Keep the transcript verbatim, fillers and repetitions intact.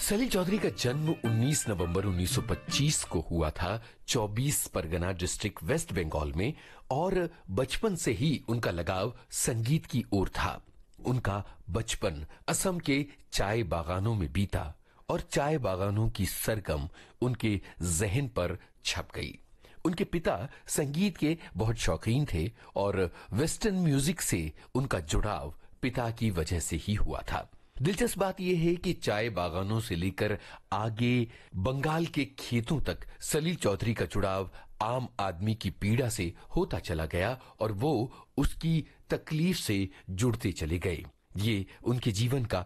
सलील चौधरी का जन्म उन्नीस नवंबर उन्नीस सौ पच्चीस को हुआ था चौबीस परगना डिस्ट्रिक्ट वेस्ट बंगाल में और बचपन से ही उनका लगाव संगीत की ओर था। उनका बचपन असम के चाय बागानों में बीता और चाय बागानों की सरगम उनके जहन पर छप गई। उनके पिता संगीत के बहुत शौकीन थे और वेस्टर्न म्यूजिक से उनका जुड़ाव पिता की वजह से ही हुआ था। दिलचस्प बात यह है कि चाय बागानों से लेकर आगे बंगाल के खेतों तक सलील चौधरी का जुड़ाव आम आदमी की पीड़ा से होता चला गया और वो उसकी तकलीफ से जुड़ते चले गए। ये उनके जीवन का